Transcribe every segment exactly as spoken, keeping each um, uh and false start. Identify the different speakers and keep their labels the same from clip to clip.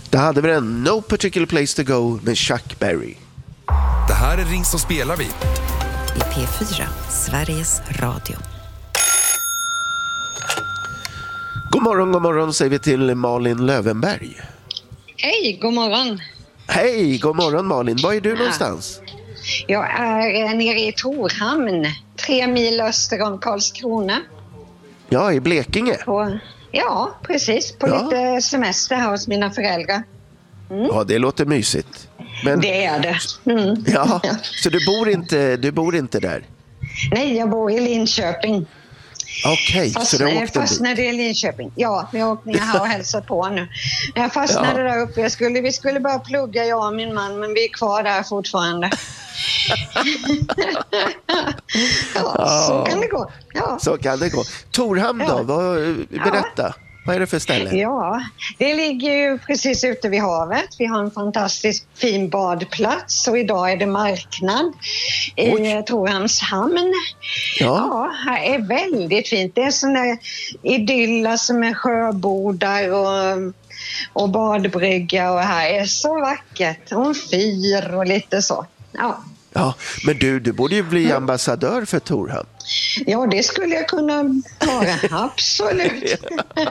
Speaker 1: Det hade vi en No Particular Place to Go med Chuck Berry.
Speaker 2: Det här är Ring som spelar vi.
Speaker 3: I P fyra, Sveriges Radio.
Speaker 1: God morgon, god morgon säger vi till Malin Lövenberg.
Speaker 4: Hej, god morgon.
Speaker 1: Hej, god morgon Malin. Var är du ja. någonstans?
Speaker 4: Jag är nere i Torhamn, tre mil öster om Karlskrona.
Speaker 1: Ja, i Blekinge.
Speaker 4: På, ja, precis. På ja. lite semester här hos mina föräldrar.
Speaker 1: Mm. Ja, det låter mysigt. Men,
Speaker 4: det är det. Mm.
Speaker 1: Ja, så du bor inte, du bor inte där?
Speaker 4: Nej, jag bor i Linköping.
Speaker 1: Okej, okay, så du åkte
Speaker 4: Jag fastnade i Linköping. Ja, vi åkte ner här och hälsade på nu. Jag fastnade ja. där uppe. Jag skulle, vi skulle bara plugga, jag och min man, men vi är kvar där fortfarande. ja, ja, så kan det gå. Ja.
Speaker 1: Så kan det gå. Torhamn då, ja. vad, berätta. Ja. Vad är det för ställe?
Speaker 4: Ja, det ligger ju precis ute vid havet. Vi har en fantastisk fin badplats och idag är det marknad Oj. i Torhamns hamn. Ja. ja, här är väldigt fint. Det är sådana idyller som är sjöbodar och, och badbrygga och här är så vackert. Och en fyr och lite så. Ja.
Speaker 1: Ja, men du, du borde ju bli ambassadör för Torhamn.
Speaker 4: Ja, det skulle jag kunna vara, absolut.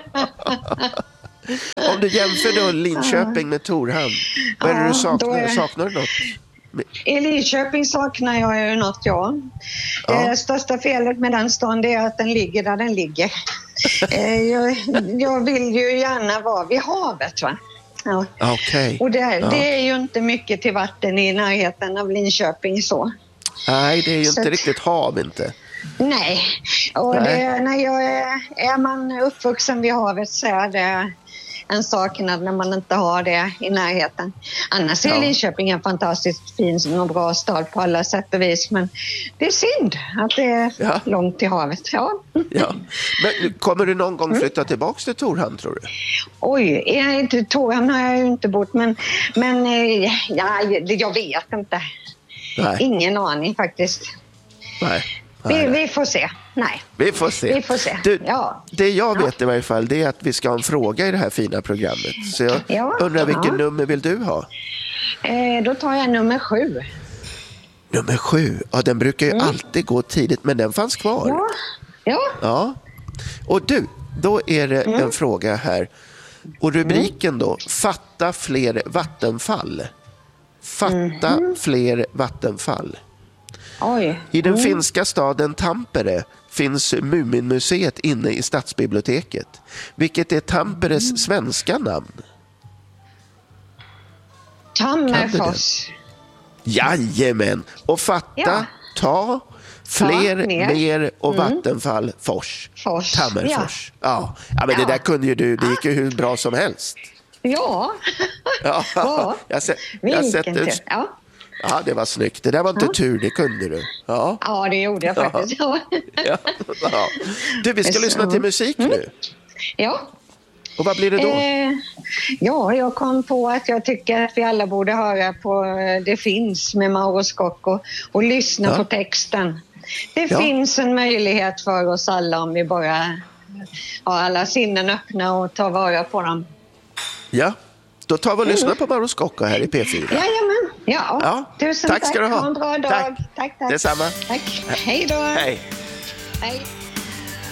Speaker 1: Om du jämför då Linköping med Torhamn, vad är det ja, du saknar? Är... Saknar du något?
Speaker 4: I Linköping saknar jag ju något, ja. ja. Eh, största felet med den stan är att den ligger där den ligger. eh, jag, jag vill ju gärna vara vid havet, va? Ja.
Speaker 1: Okay.
Speaker 4: Och det,
Speaker 1: ja.
Speaker 4: det är ju inte mycket till vatten i närheten av Linköping så.
Speaker 1: Nej, det är ju
Speaker 4: så
Speaker 1: inte att... riktigt hav inte.
Speaker 4: Nej, och
Speaker 1: Nej.
Speaker 4: Det, när jag är, är man uppvuxen vid havet så är det en saknad när man inte har det i närheten. Annars är ja. Linköping en fantastiskt fin och bra stad på alla sätt och vis, men det är synd att det är ja. långt till havet. Ja.
Speaker 1: Ja. Men kommer du någon gång flytta tillbaka till Torhamn, tror du?
Speaker 4: Oj, jag inte, Torhamn har jag ju inte bott, men, men ja, jag vet inte.
Speaker 1: Nej.
Speaker 4: Ingen aning faktiskt.
Speaker 1: Nej.
Speaker 4: Vi, vi får se. Nej.
Speaker 1: Vi får se.
Speaker 4: Vi får se.
Speaker 1: Du,
Speaker 4: ja.
Speaker 1: Det jag vet
Speaker 4: ja.
Speaker 1: i varje fall, det är att vi ska ha en fråga i det här fina programmet. Så jag ja. undrar vilken ja. nummer vill du ha?
Speaker 4: Eh, då tar jag nummer sju.
Speaker 1: Nummer sju? Ja, den brukar ju mm. alltid gå tidigt, men den fanns kvar.
Speaker 4: Ja. Ja.
Speaker 1: ja. Och du, då är det mm. en fråga här. Och rubriken då, fatta fler vattenfall. Fatta mm. fler vattenfall.
Speaker 4: Oj.
Speaker 1: I den
Speaker 4: mm.
Speaker 1: finska staden Tampere finns Muminmuseet inne i stadsbiblioteket. Vilket är Tamperes mm. svenska namn?
Speaker 4: Tammerfors.
Speaker 1: Jajamän. Och fatta, ja. ta, fler, ta, mer och mm. vattenfall, fors.
Speaker 4: Fors.
Speaker 1: Tammerfors. Ja. Ja. ja, men ja. det där kunde ju du. Det gick ju hur bra som helst.
Speaker 4: Ja.
Speaker 1: ja.
Speaker 4: ja.
Speaker 1: Jag se, jag sett ett...
Speaker 4: Ja.
Speaker 1: Ja, det var snyggt. Det där var inte ja. tur, det kunde du. Ja,
Speaker 4: ja det gjorde jag faktiskt. Ja.
Speaker 1: Ja. Ja. Du, vi ska så. lyssna till musik mm. nu.
Speaker 4: Ja.
Speaker 1: Och vad blir det då?
Speaker 4: Eh, ja, jag kom på att jag tycker att vi alla borde höra på Det finns med Mauro Scocco och lyssna ja. på texten. Det ja. finns en möjlighet för oss alla om vi bara har alla sinnen öppna och tar vara på dem.
Speaker 1: Ja, då tar vi och lyssnar mm. på Mauro Scocco här i P fyra.
Speaker 4: Jajamän, ja.
Speaker 1: ja.
Speaker 4: Tusen
Speaker 1: tack. Tack ska du ha.
Speaker 4: Ha en bra dag.
Speaker 1: Tack,
Speaker 4: tack. tack.
Speaker 1: Detsamma.
Speaker 4: Tack. Hej då.
Speaker 1: Hej.
Speaker 4: Hej.